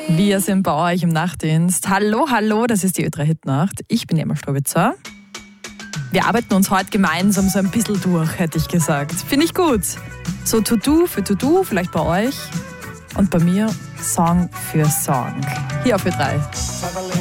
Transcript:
Wir sind bei euch im Nachtdienst. Hallo, hallo, das ist die Ö3-Hit-Nacht. Ich bin Emma Strobitzer. Wir arbeiten uns heute gemeinsam so ein bisschen durch, hätte ich gesagt. Finde ich gut. So To-Do für To-Do, vielleicht bei euch. Und bei mir Song für Song. Hier auf Ö3.